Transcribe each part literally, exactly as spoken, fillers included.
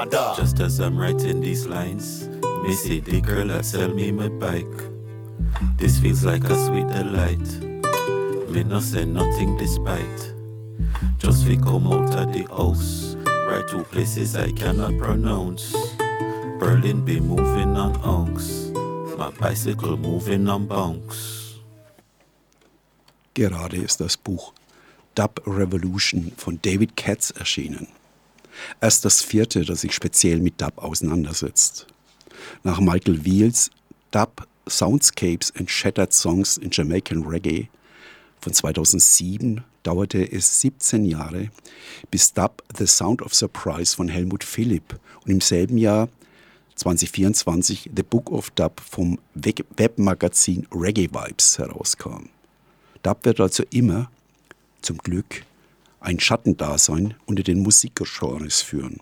Just as I'm writing these lines, me see the girl that sell me my bike. This feels like a sweet delight. Me no say nothing despite. Just we come out of the house, right to places I cannot pronounce. Berlin be moving on unks, my bicycle moving on bunks. Gerade ist das Buch Dub Revolution von David Katz erschienen. Erst das vierte, das sich speziell mit Dub auseinandersetzt. Nach Michael Wheels Dub Soundscapes and Shattered Songs in Jamaican Reggae von zweitausendsieben dauerte es siebzehn Jahre, bis Dub The Sound of Surprise von Helmut Philipp und im selben Jahr zwanzig vierundzwanzig The Book of Dub vom Webmagazin Reggae Vibes herauskam. Dub wird also immer, zum Glück, ein Schattendasein unter den Musikgenres führen.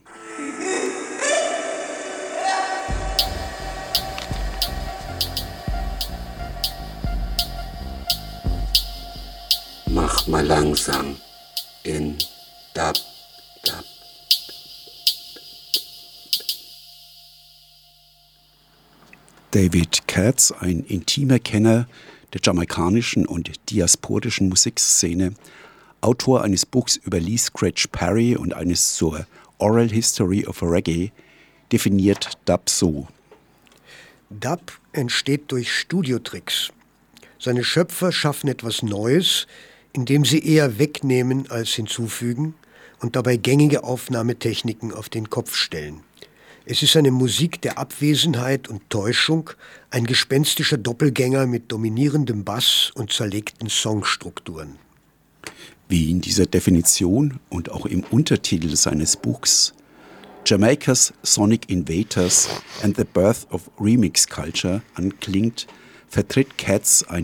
Mach mal langsam in Dub, Dub. David Katz, ein intimer Kenner der jamaikanischen und diasporischen Musikszene, Autor eines Buchs über Lee Scratch Perry und eines zur Oral History of Reggae, definiert Dub so. Dub entsteht durch Studiotricks. Seine Schöpfer schaffen etwas Neues, indem sie eher wegnehmen als hinzufügen und dabei gängige Aufnahmetechniken auf den Kopf stellen. Es ist eine Musik der Abwesenheit und Täuschung, ein gespenstischer Doppelgänger mit dominierendem Bass und zerlegten Songstrukturen. Wie in dieser Definition und auch im Untertitel seines Buchs Jamaica's Sonic Invaders and the Birth of Remix Culture anklingt, vertritt Katz ein